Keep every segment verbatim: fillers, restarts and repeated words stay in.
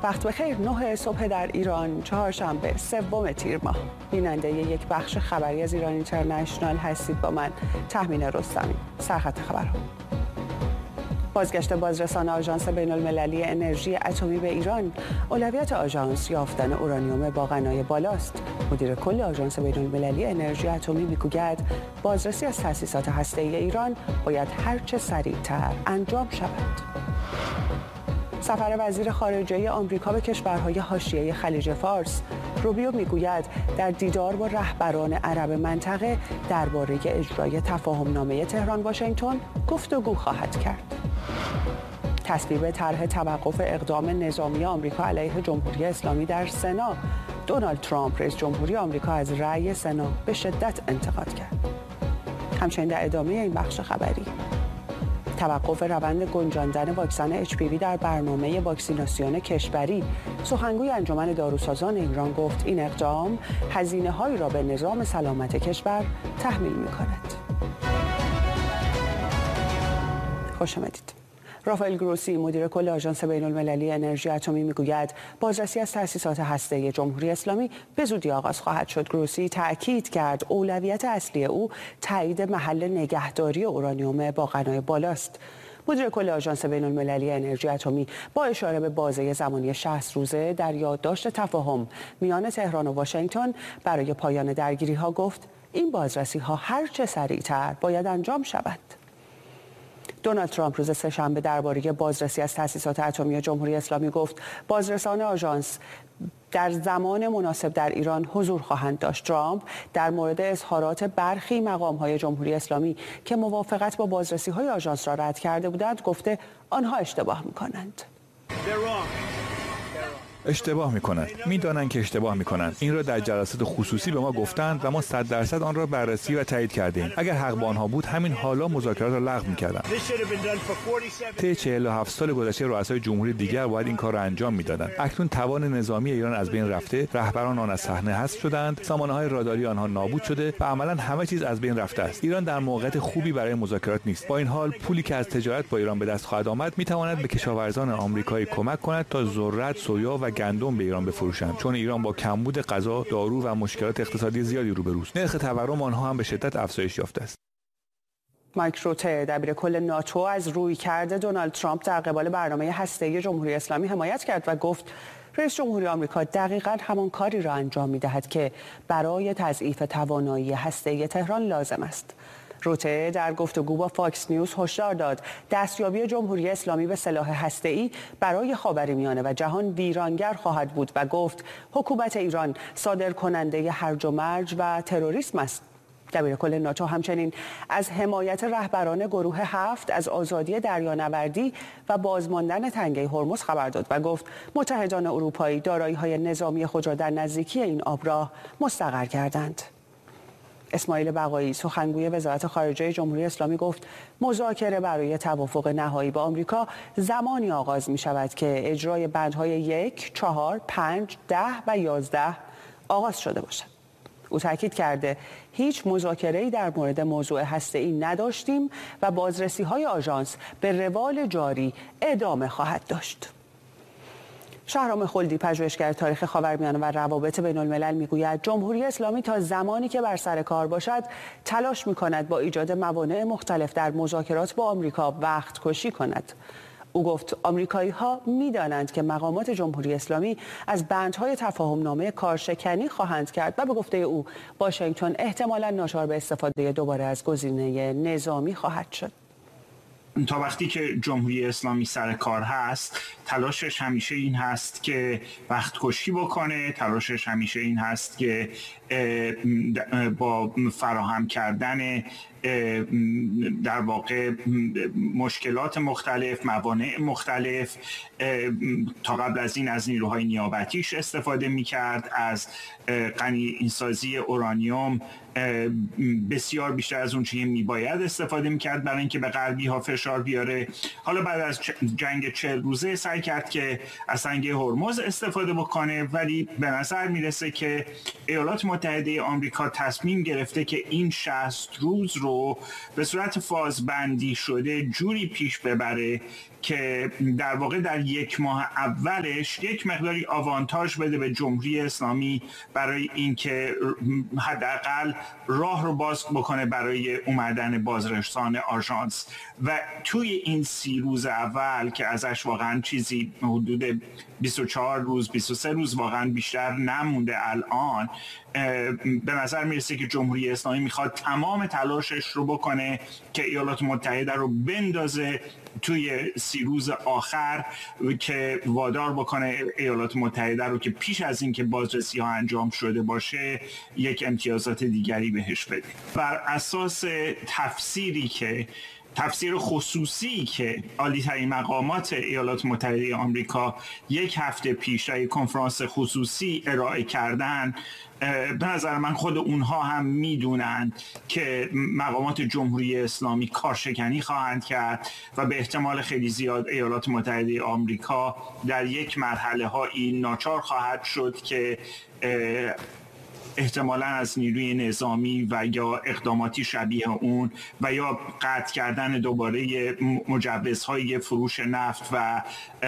وقت بخیر. نه صبح در ایران، چهارشنبه سوم تیر ماه. بیننده یک بخش خبری از ایران اینترنشنال هستید با من تهمینه رستمی. سرخط خبرها. بازگشت بازرسان آژانس بین‌المللی انرژی اتمی به ایران. اولویت آژانس یافتن اورانیوم با غنای بالاست. مدیر کل آژانس بین‌المللی انرژی اتمی میگوید بازرسی از تأسیسات هسته‌ای ایران باید هرچه سریعتر انجام شود. سفر وزیر خارجه آمریکا به کشورهای حاشیه خلیج فارس. روبیو میگوید در دیدار با رهبران عرب منطقه درباره اجرای تفاهمنامه تهران واشنگتن گفتگو خواهد کرد. تصویب طرح توقف اقدام نظامی آمریکا علیه جمهوری اسلامی در سنا. دونالد ترامپ رئیس جمهوری آمریکا از رأی سنا به شدت انتقاد کرد. همچنین در ادامه این بخش خبری توقف روند گنجاندن واکسن اچ پی وی در برنامه واکسیناسیون کشوری. سخنگوی انجمن داروسازان ایران گفت این اقدام هزینه‌هایی را به نظام سلامت کشور تحمیل می‌کند. خوش آمدید. رافائل گروسی مدیر کل آژانس بین‌المللی انرژی اتمی میگوید بازرسی از تأسیسات هسته‌ای جمهوری اسلامی به زودی آغاز خواهد شد. گروسی تأکید کرد اولویت اصلی او تایید محل نگهداری اورانیوم با غنای بالاست. مدیر کل آژانس بین‌المللی انرژی اتمی با اشاره به بازه زمانی شصت روزه در یادداشت تفاهم میان تهران و واشنگتن برای پایان درگیری‌ها گفت این بازرسی‌ها هر چه سریعتر باید انجام شود. دونالد ترامپ روز سه‌شنبه درباره بازرسی از تأسیسات اتمی جمهوری اسلامی گفت بازرسان آژانس در زمان مناسب در ایران حضور خواهند داشت. ترامپ در مورد اظهارات برخی مقام‌های جمهوری اسلامی که موافقت با بازرسی‌های آژانس را رد کرده بودند گفته آنها اشتباه می‌کنند. اشتباه میکنند. میدانند که اشتباه میکنند. این را در جلسات خصوصی به ما گفتند و ما صد درصد آن را بررسی و تایید کردیم. اگر حق با آنها بود همین حالا مذاکرات را لغو میکردند. طی چهل و هفت سال گذشته رؤسای جمهوری دیگر باید این کار را انجام میدادند. اکنون توان نظامی ایران از بین رفته، رهبران آن از صحنه حذف شدند، سامانه‌های راداری آنها نابود شده و عملاً همه چیز از بین رفته است. ایران در موقعیت خوبی برای مذاکرات نیست. با این حال پولی که از تجارت با ایران به دست خواهد آمد میتواند به کشاورزان آمریکایی کمک کند تا ذرت، سویا و گندم به ایران بفروشند، چون ایران با کمبود غذا، دارو و مشکلات اقتصادی زیادی روبروست. نرخ تورم آنها هم به شدت افزایش یافته است. مایک روته دبیرکل ناتو از رویکرد دونالد ترامپ در قبال برنامه هسته‌ای جمهوری اسلامی حمایت کرد و گفت رئیس جمهوری آمریکا دقیقاً همان کاری را انجام می‌دهد که برای تضعیف توانایی هسته‌ای تهران لازم است. روته در گفتگو با فاکس نیوز هشدار داد دستیابی جمهوری اسلامی به سلاح هسته‌ای برای خاورمیانه و جهان ویرانگر خواهد بود و گفت حکومت ایران صادرکننده هرج و مرج و تروریسم است. دبیرکل ناتو همچنین از حمایت رهبران گروه هفت از آزادی دریانوردی و بازماندن تنگه هرمز خبر داد و گفت متحدان اروپایی دارایی‌های نظامی خود را در نزدیکی این آبراه مستقر کردند. اسماعیل بقایی سخنگوی وزارت خارجه جمهوری اسلامی گفت مذاکره برای توافق نهایی با آمریکا زمانی آغاز می شود که اجرای بندهای یک، چهار، پنج، ده و یازده آغاز شده باشد. او تاکید کرده هیچ مذاکره‌ای در مورد موضوع هسته‌ای نداشتیم و بازرسی‌های آژانس به روال جاری ادامه خواهد داشت. شهرام خلدی پژوهشگر تاریخ خاورمیانه و روابط بین‌الملل میگوید جمهوری اسلامی تا زمانی که بر سر کار باشد تلاش می‌کند با ایجاد موانع مختلف در مذاکرات با آمریکا وقت کشی کند. او گفت آمریکایی‌ها می‌دانند که مقامات جمهوری اسلامی از بندهای تفاهمنامه کارشکنی خواهند کرد و به گفته او واشنگتن احتمالاً ناچار به استفاده دوباره از گزینه نظامی خواهد شد. تا وقتی که جمهوری اسلامی سر کار هست تلاشش همیشه این هست که وقت کشی بکنه، تلاشش همیشه این هست که با فراهم کردن در واقع مشکلات مختلف، موانع مختلف، تا قبل از این از نیروهای نیابتیش استفاده می‌کرد، از غنی‌سازی اورانیوم بسیار بیشتر از اون چیزی میباید استفاده میکرد برای اینکه به غربی ها فشار بیاره. حالا بعد از جنگ چهل روزه سعی کرد که از تنگه هرمز استفاده بکنه، ولی به نظر میرسه که ایالات متحده آمریکا تصمیم گرفته که این شصت روز رو به صورت فازبندی شده جوری پیش ببره که در واقع در یک ماه اولش یک مقداری آوانتاژ بده به جمهوری اسلامی برای اینکه حداقل راه رو باز بکنه برای اومدن بازرسان آژانس. و توی این سی روز اول که ازش واقعا چیزی حدود بیست و چهار روز بیست و سه روز واقعا بیشتر نمونده الان، به نظر میرسه که جمهوری اسلامی میخواد تمام تلاشش رو بکنه که ایالات متحده رو بندازه توی سی روز آخر که وادار بکنه ایالات متحده رو که پیش از این که بازرسی ها انجام شده باشه یک امتیازات دیگری بهش بده. بر اساس تفسیری که تفسیر خصوصی که عالی‌ترین مقامات ایالات متحده آمریکا یک هفته پیش در یک کنفرانس خصوصی ارائه کردن، به نظر من خود اونها هم میدونن که مقامات جمهوری اسلامی کارشکنی خواهند کرد و به احتمال خیلی زیاد ایالات متحده آمریکا در یک مرحله هایی ناچار خواهد شد که احتمالاً از نیروی نظامی و یا اقداماتی شبیه اون و یا قطع کردن دوباره مجوزهای فروش نفت و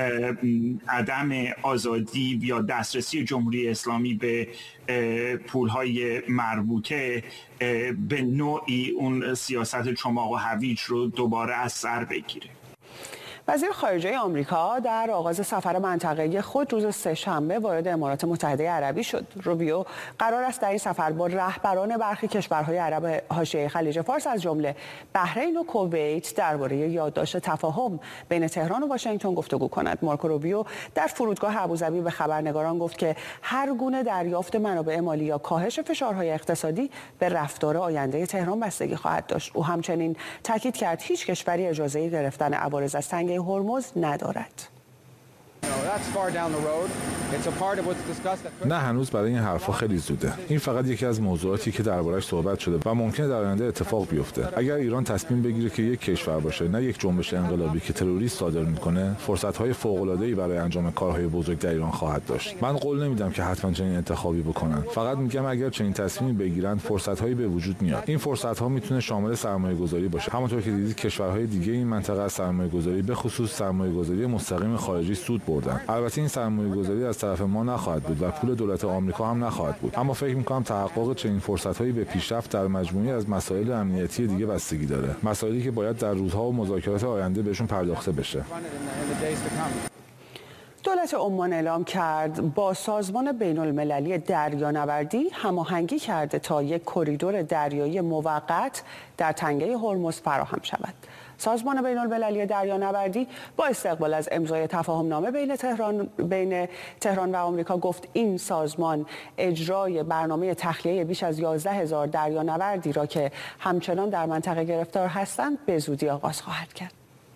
عدم آزادی یا دسترسی جمهوری اسلامی به پولهای مربوطه به نوعی اون سیاست چماق و هویج رو دوباره از سر بگیره. وزیر خارجه آمریکا در آغاز سفر منطقه‌ای خود روز سه‌شنبه وارد امارات متحده عربی شد. روبیو قرار است در این سفر با رهبران برخی کشورهای عرب حاشیه خلیج فارس از جمله بحرین و کویت درباره یادداشت تفاهم بین تهران و واشنگتن گفتگو کند. مارکو روبیو در فرودگاه ابوظبی به خبرنگاران گفت که هر گونه دریافت منابع مالی یا کاهش فشارهای اقتصادی به رفتار آینده تهران بستگی خواهد داشت. او همچنین تاکید کرد هیچ کشوری اجازه گرفتن عوارض از تنگه هرمز ندارد. نه، هنوز برای این حرفا خیلی زوده. این فقط یکی از موضوعاتی که درباره‌اش صحبت شده و ممکنه در آینده اتفاق بیفته. اگر ایران تصمیم بگیره که یک کشور باشه نه یک جنبش انقلابی که تروریست صادر میکنه، فرصت‌های فوق‌العاده‌ای برای انجام کارهای بزرگ در ایران خواهد داشت. من قول نمیدم که حتما چنین انتخابی بکنن. فقط میگم اگر چنین تصمیمی بگیرن، فرصت‌هایی به وجود میاد. این فرصت‌ها میتونه شامل سرمایه‌گذاری باشه. همونطور که دیدید کشورهای دیگه این منطقه از سرمایه‌گذاری به خصوص سرمایه‌گذاری مستقیم خارجی سود بردن. البته این سرمایه‌گذاری از طرف ما نخواهد بود و پول دولت آمریکا هم نخواهد بود، اما فکر می‌کنم تحقق چنین فرصت‌هایی به پیشرفت در مجموعه‌ای از مسائل امنیتی دیگه بستگی داره، مسائلی که باید در روزها و مذاکرات آینده بهشون پرداخته بشه. دولت عمان اعلام کرد با سازمان بین‌المللی دریانوردی هماهنگی کرده تا یک کریدور دریایی موقت در تنگه هرمز فراهم شود. سازمان بین‌المللی دریانوردی با استقبال از امضای تفاهمنامه بین تهران بین تهران و آمریکا گفت این سازمان اجرای برنامه تخلیه بیش از یازده هزار دریانوردی را که همچنان در منطقه گرفتار هستند به زودی آغاز خواهد کرد.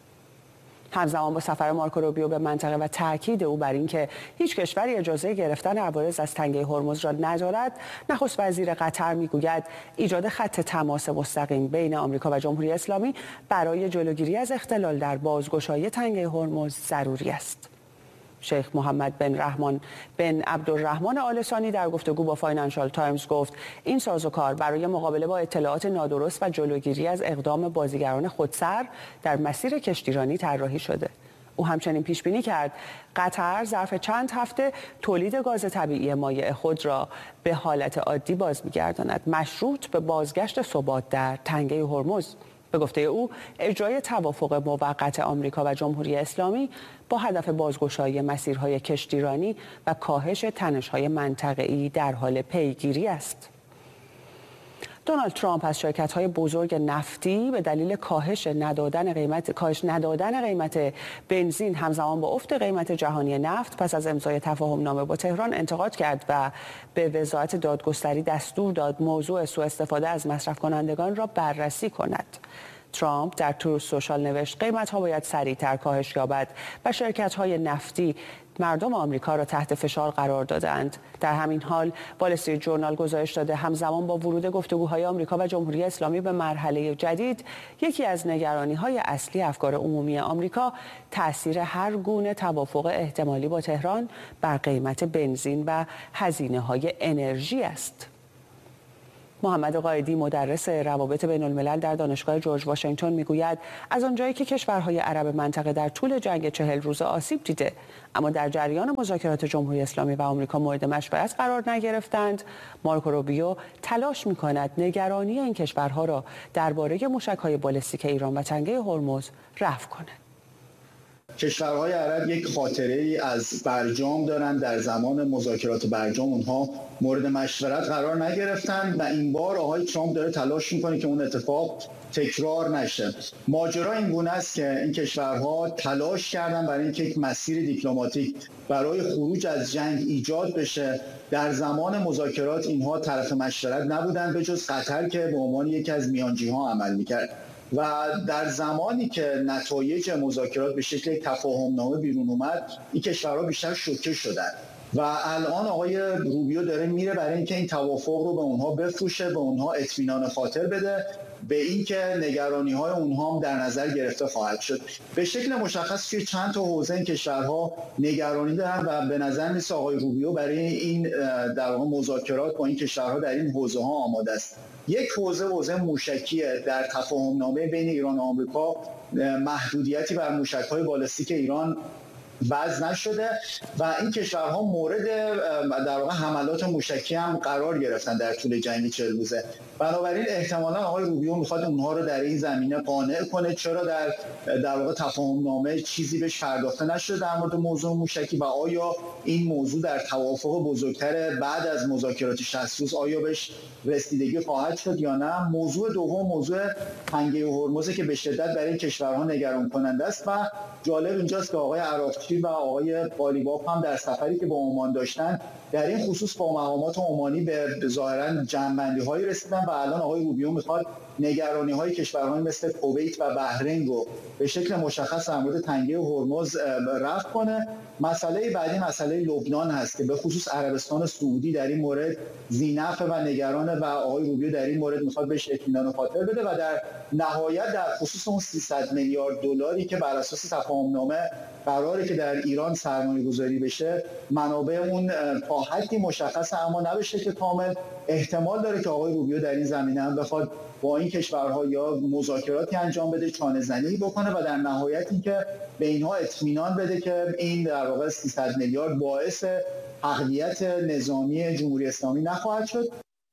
همزمان با سفر مارکو روبیو به منطقه و تاکید او بر اینکه هیچ کشوری اجازه گرفتن عوارض از تنگه هرمز را ندارد، نخست وزیر قطر میگوید ایجاد خط تماس مستقیم بین آمریکا و جمهوری اسلامی برای جلوگیری از اختلال در بازگشایی تنگه هرمز ضروری است. شیخ محمد بن رحمان بن عبدالرحمن آل ثانی در گفتگو با فاینانشال تایمز گفت این سازوکار برای مقابله با اطلاعات نادرست و جلوگیری از اقدام بازیگران خودسر در مسیر کشتیرانی طراحی شده. او همچنین پیش بینی کرد قطر ظرف چند هفته تولید گاز طبیعی مایع خود را به حالت عادی باز می‌گرداند، مشروط به بازگشت ثبات در تنگه هرمز. به گفته او اجرای توافق موقت آمریکا و جمهوری اسلامی با هدف بازگشایی مسیرهای کشتیرانی و کاهش تنش‌های منطقه‌ای در حال پیگیری است. دونالد ترامپ از شرکت‌های بزرگ نفتی به دلیل کاهش ندادن قیمت کاهش ندادن قیمت بنزین همزمان با افت قیمت جهانی نفت پس از امضای تفاهمنامه با تهران انتقاد کرد و به وزارت دادگستری دستور داد موضوع سوء استفاده از مصرف کنندگان را بررسی کند. ترامپ در تروث سوشال نوشت قیمت‌ها باید سریعتر کاهش یابد و شرکت‌های نفتی مردم آمریکا را تحت فشار قرار دادند. در همین حال وال استریت جورنال گزارش داده همزمان با ورود گفتگوهای آمریکا و جمهوری اسلامی به مرحله جدید، یکی از نگرانی‌های اصلی افکار عمومی آمریکا تأثیر هر گونه توافق احتمالی با تهران بر قیمت بنزین و هزینه‌های انرژی است. محمد قائدی مدرس روابط بین الملل در دانشگاه جورج واشنگتن میگوید از آنجایی که کشورهای عرب منطقه در طول جنگ چهل روزه آسیب دیده اما در جریان مذاکرات جمهوری اسلامی و آمریکا مورد مشورت قرار نگرفتند، مارکو روبیو تلاش می‌کند نگرانی این کشورها را درباره موشک‌های بالستیک ایران و تنگه هرمز رفع کند. کشورهای عرب یک خاطره ای از برجام دارند. در زمان مذاکرات برجام اونها مورد مشورت قرار نگرفتند و این بار آقای ترامپ داره تلاش میکنه که اون اتفاق تکرار نشه. ماجرا این گونه است که این کشورها تلاش کردن برای اینکه یک مسیر دیپلماتیک برای خروج از جنگ ایجاد بشه. در زمان مذاکرات اینها طرف مشورت نبودند به جز قطر که به عنوان یکی از میانجی‌ها عمل میکرد و در زمانی که نتایج مذاکرات به شکل تفاهم‌نامه بیرون اومد این کشورها بیشتر شوکه شدند و الان آقای روبیو داره میره برای اینکه این توافق رو به اونها بفروشه، به اونها اطمینان خاطر بده به اینکه نگرانی‌های اونها هم در نظر گرفته خواهد شد. به شکل مشخص توی چند تا حوزه این کشورها نگرانی دارن و به نظر میاد آقای روبیو برای این در واقع مذاکرات با این کشورها در این حوزه ها آماده است. یک حوزه حوزه موشکیه. در تفاهم‌نامه بین ایران و آمریکا محدودیتی بر موشک‌های بالستیک ایران وضع نشده و این کشورها مورد در واقع حملات موشکی هم قرار گرفتن در طول جنگ چهل روزه. بنابراین احتمالاً آقای روبیو میخواد اونها رو در این زمینه قانع کنه. چرا در در واقع تفاهم‌نامه چیزی بهش پرداخته نشده در مورد موضوع موشکی و آیا این موضوع در توافق بزرگتر بعد از مذاکرات شصت روز آیا بهش رسیدگی خواهد شد یا نه؟ موضوع دوم موضوع تنگه هرمز که به شدت برای این کشورها نگران کننده است و جالب اینجاست که آقای عراقچی و آقای قالیباف هم در سفری که با عمان داشتن در این خصوص با مقامات عمانی به ظاهرا جمع‌بندی‌هایی رسیدن و الان آقای روبیو میخواد نگرانی‌های کشورهای مثل کویت و بحرین رو به شکل مشخص در مورد تنگه هرمز رفع کنه. مسئله بعدی مسئله لبنان هست که به خصوص عربستان سعودی در این مورد ذی‌نفع و نگرانه و آقای روبیو در این مورد میخواد بهش اطمینان خاطر بده و در نهایت در خصوص اون سیصد میلیارد دلاری که بر اساس تفاهم‌نامه قراره که در ایران سرمایه‌گذاری بشه منابع اون تا حدی مشخصه اما نبشه که کامل. احتمال داره که آقای روبیو در این زمینه هم بخواد با این کشورها یا مذاکراتی انجام بده، چانه‌زنی بکنه و در نهایت اینکه به اینها اطمینان بده که این در واقع سیصد میلیارد باعث تقویت نظامی جمهوری اسلامی نخواهد شد.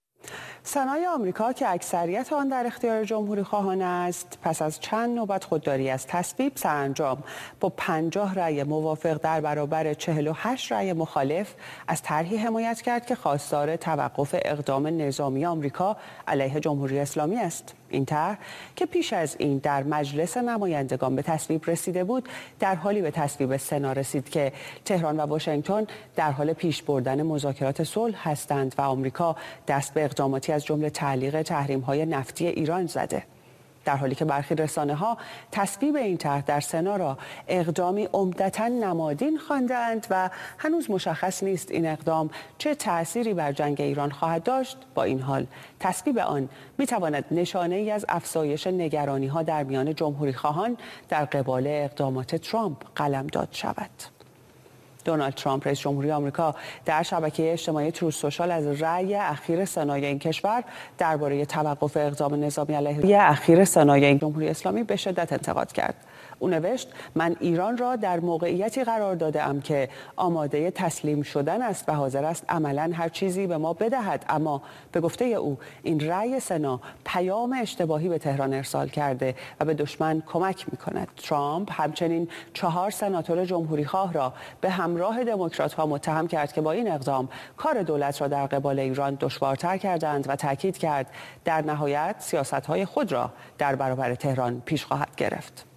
سنای آمریکا که اکثریت آن در اختیار جمهوری خواهان است پس از چند نوبت خودداری از تصویب سرانجام با پنجاه رأی موافق در برابر چهل و هشت رأی مخالف از طرحی حمایت کرد که خواستار توقف اقدام نظامی آمریکا علیه جمهوری اسلامی است. این طرح که پیش از این در مجلس نمایندگان به تصویب رسیده بود در حالی به تصویب سنا رسید که تهران و واشنگتن در حال پیش بردن مذاکرات صلح هستند و آمریکا دست به اقداماتی از جمله تعلیق تحریم‌های نفتی ایران زده. در حالی که برخی رسانه‌ها تصویب این طرح در سنا را اقدامی عمدتاً نمادین خواندند و هنوز مشخص نیست این اقدام چه تأثیری بر جنگ ایران خواهد داشت. با این حال تصویب آن می‌تواند نشانه‌ای از افزایش نگرانی‌ها در میان جمهوری‌خواهان در قبال اقدامات ترامپ قلمداد شود. دونالد ترامپ رئیس جمهوری آمریکا در شبکه اجتماعی تروث سوشال از رأی اخیر سنای این کشور درباره توقف اقدام نظامی علیه اخیر سنای جمهوری اسلامی به شدت انتقاد کرد. او نوشت: من ایران را در موقعیتی قرار داده‌ام که آماده تسلیم شدن است و حاضر است عملاً هر چیزی به ما بدهد، اما به گفته او این رأی سنا پیام اشتباهی به تهران ارسال کرده و به دشمن کمک می‌کند. ترامپ همچنین چهار سناتور جمهوری‌خواه را به همراه دموکرات‌ها متهم کرد که با این اقدام کار دولت را در قبال ایران دشوارتر کردند و تاکید کرد در نهایت سیاست‌های خود را در برابر تهران پیش خواهد گرفت.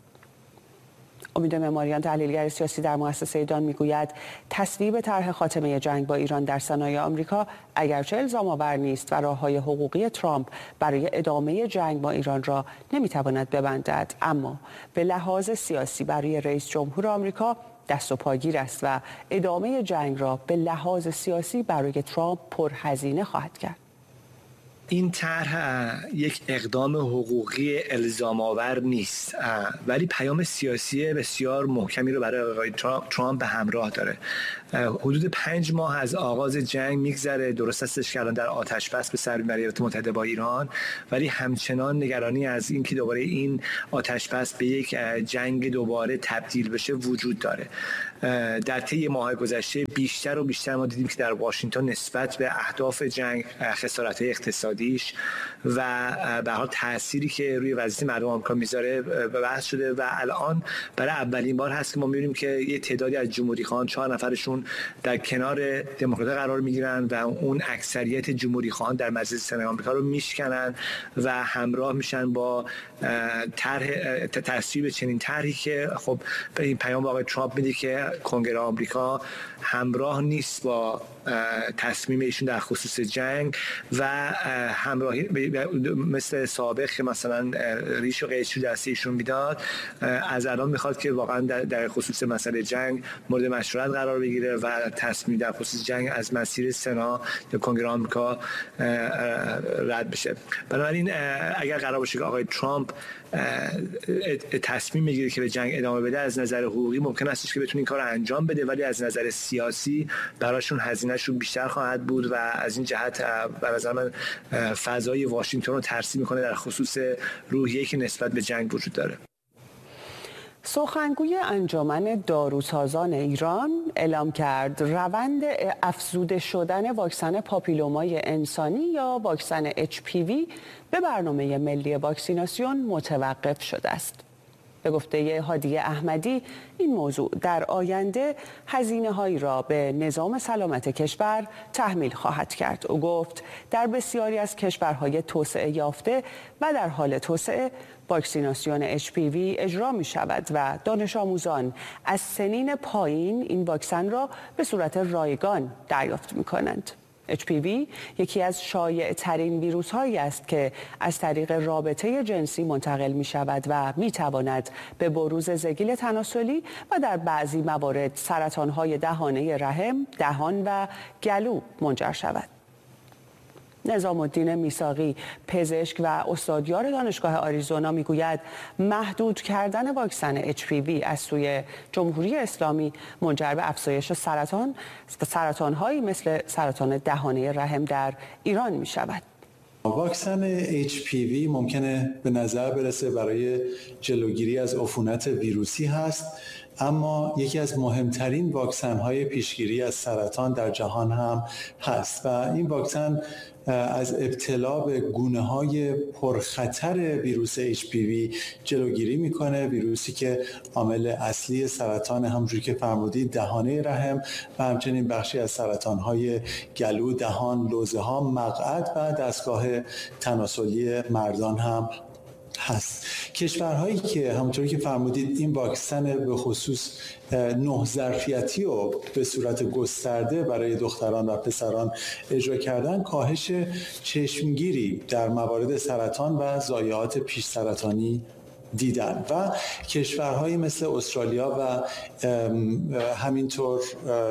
امید معماریان تحلیلگر سیاسی در مؤسسه دان میگوید تصویب طرح خاتمه جنگ با ایران در سنای آمریکا اگرچه الزام آور نیست و راههای حقوقی ترامپ برای ادامه جنگ با ایران را نمیتواند ببندد، اما به لحاظ سیاسی برای رئیس جمهور آمریکا دست و پاگیر است و ادامه جنگ را به لحاظ سیاسی برای ترامپ پرهزینه خواهد کرد. این طرح یک اقدام حقوقی الزام آور نیست، ولی پیام سیاسی بسیار محکمی رو برای آقای ترامپ به همراه داره. حدود پنج ماه از آغاز جنگ میگذره، درست استش که الان در آتش بس به سر میبره ایالات متحده با ایران، ولی همچنان نگرانی از این که دوباره این آتش بس به یک جنگ دوباره تبدیل بشه وجود داره. در طی ماه گذشته بیشتر و بیشتر ما دیدیم که در واشنگتن نسبت به اهداف جنگ، خسارت‌های اقتصادیش و به هر حال تأثیری که روی وضعیت مردم آمریکا میذاره بحث شده و الان برای اولین بار هست که ما می‌بینیم که یه تعدادی از جمهوری‌خوان، چهار نفرشون در کنار دموکرات‌ها قرار میگیرن و اون اکثریت جمهوری‌خوان در مجلس سنا آمریکا رو میشکنن و همراه میشن با طرح تصویب چنین طرحی که خب این پیام به آقای ترامپ میده که کنگره آمریکا همراه نیست با تصمیم ایشون در خصوص جنگ و همراهی مثل سابق که مثلا ریش و قیچی دست ایشون میداد، از الان میخواد که واقعا در خصوص مسئله جنگ مورد مشورت قرار بگیره و تصمیم در خصوص جنگ از مسیر سنا یا کنگره آمریکا رد بشه. بنابراین اگر قرار باشه که آقای ترامپ تصمیم میگیره که به جنگ ادامه بده، از نظر حقوقی ممکن است که بتونه این کار رو انجام بده، ولی از نظر سیاسی براشون هزینه‌شون بیشتر خواهد بود و از این جهت به نظر من فضای واشنگتن رو ترسیم میکنه در خصوص روحیه‌ای که نسبت به جنگ وجود داره. سخنگوی انجمن داروسازان ایران اعلام کرد روند افزوده شدن واکسن پاپیلومای انسانی یا واکسن اچ پی وی به برنامه ملی واکسیناسیون متوقف شده است. به گفته هادیه احمدی این موضوع در آینده هزینه‌هایی را به نظام سلامت کشور تحمیل خواهد کرد. او گفت در بسیاری از کشورهای توسعه یافته و در حال توسعه واکسیناسیون اچ پی وی اجرا می شود و دانش آموزان از سنین پایین این واکسن را به صورت رایگان دریافت می کنند. اچ پی وی یکی از شایع ترین ویروس هایی است که از طریق رابطه جنسی منتقل می شود و می تواند به بروز زگیل تناسلی و در بعضی موارد سرطان های دهانه رحم، دهان و گلو منجر شود. نظام الدین میثاقی، پزشک و استادیار دانشگاه آریزونا میگوید محدود کردن واکسن اچ پی وی از سوی جمهوری اسلامی منجر به افزایش سرطان سرطان‌هایی مثل سرطان دهانه رحم در ایران می شود. واکسن اچ پی وی ممکنه به نظر برسه برای جلوگیری از عفونت ویروسی هست، اما یکی از مهمترین واکسن‌های پیشگیری از سرطان در جهان هم هست و این واکسن از ابتلا به گونه‌های پرخطر ویروس اچ پی وی جلوگیری میکنه، ویروسی که عامل اصلی سرطان همونجوری که فرمودید دهانه رحم و همچنین بخشی از سرطان‌های گلو، دهان، لوزه‌ها، مقعد و دستگاه تناسلی مردان هم هست. کشورهایی که همونطوری که فرمودید این واکسن به خصوص نه ظرفیتی رو به صورت گسترده برای دختران و پسران اجرا کردن، کاهش چشمگیری در موارد سرطان و ضایعات پیش سرطانی دیدن و کشورهایی مثل استرالیا و همینطور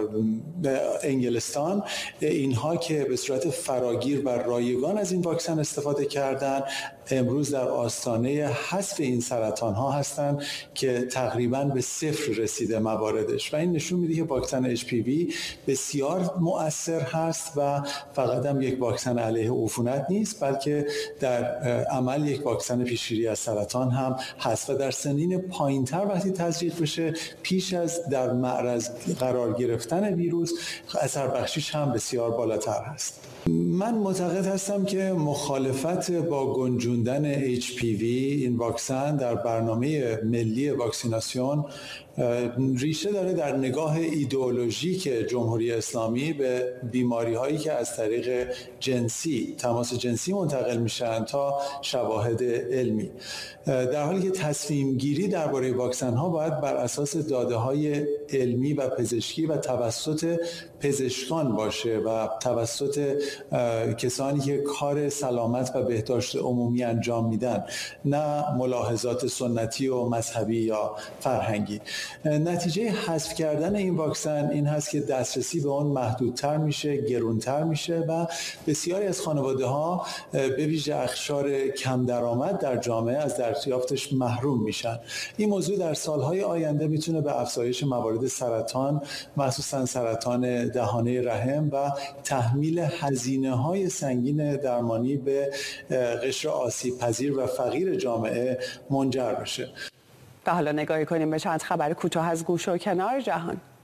انگلستان، اینها که به صورت فراگیر و رایگان از این واکسن استفاده کردن، امروز در آستانه حذف این سرطان ها هستند که تقریباً به صفر رسیده مواردش و این نشون میده که واکسن اچ پی وی بسیار مؤثر هست و فقط هم یک واکسن علیه عفونت نیست، بلکه در عمل یک واکسن پیشگیری از سرطان هم هست و در سنین پایین‌تر وقتی تزریق بشه پیش از در معرض قرار گرفتن ویروس اثر بخشیش هم بسیار بالاتر هست. من معتقد هستم که مخالفت با گنجوندن اچ پی وی این واکسن در برنامه ملی واکسیناسیون ریشه داره در نگاه ایدئولوژیک جمهوری اسلامی به بیماری هایی که از طریق جنسی، تماس جنسی منتقل میشن تا شواهد علمی، در حالی که تصمیم گیری درباره واکسن ها باید بر اساس داده های علمی و پزشکی و توسط پزشکان باشه و توسط کسانی که کار سلامت و بهداشت عمومی انجام میدن، نه ملاحظات سنتی و مذهبی یا فرهنگی. نتیجه حذف کردن این واکسن این هست که دسترسی به اون محدودتر میشه، گرونتر میشه و بسیاری از خانواده‌ها به ویژه اقشار کم درآمد در جامعه از دریافتش محروم میشن. این موضوع در سالهای آینده میتونه به افزایش موارد سرطان، مخصوصا سرطان دهانه رحم و تحمیل هزینه‌های سنگین درمانی به قشر آسیب پذیر و فقیر جامعه منجر بشه. و حالا نگاهی کنیم به چند خبر کوتاه از گوش و کنار جهان.